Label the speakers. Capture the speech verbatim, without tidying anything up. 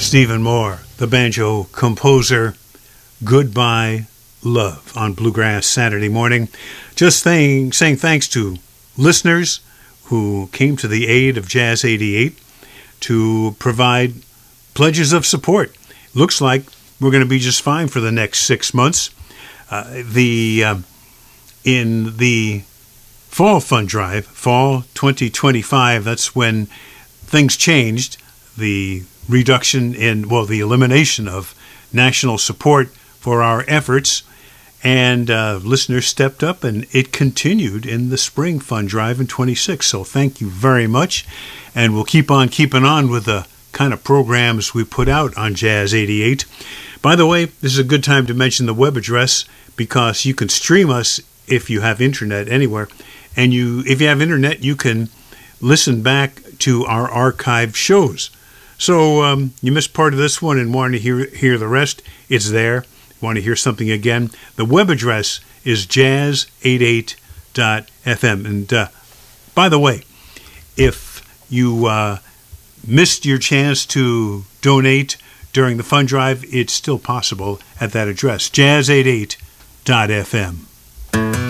Speaker 1: Stephen Moore, the banjo composer. Goodbye, Love on Bluegrass Saturday morning. Just saying, saying thanks to listeners who came to the aid of Jazz eighty-eight to provide pledges of support. Looks like we're going to be just fine for the next six months. Uh, the uh, in the fall fund drive, fall twenty twenty-five, that's when things changed. The reduction in, well, the elimination of national support for our efforts, and uh, listeners stepped up, and it continued in the spring fund drive in twenty-six. So thank you very much, and we'll keep on keeping on with the kind of programs we put out on Jazz eighty-eight. By the way, this is a good time to mention the web address, because you can stream us if you have internet anywhere, and you if you have internet, you can listen back to our archived shows. So um, you missed part of this one and want to hear hear the rest, it's there. Want to hear something again? The web address is jazz eighty-eight dot f m. And uh, by the way, if you uh, missed your chance to donate during the fund drive, it's still possible at that address, jazz eighty-eight dot f m.